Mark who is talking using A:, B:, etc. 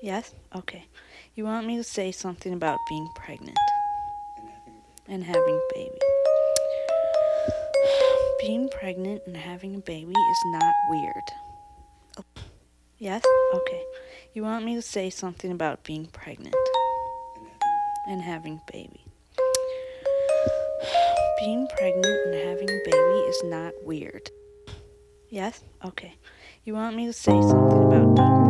A: Yes? Okay. You want me to say something about being pregnant and having a baby. Being pregnant and having a baby is not weird. Yes? Okay. You want me to say something about being pregnant and having a baby. Being pregnant and having a baby is not weird. Yes? Okay. You want me to say something about being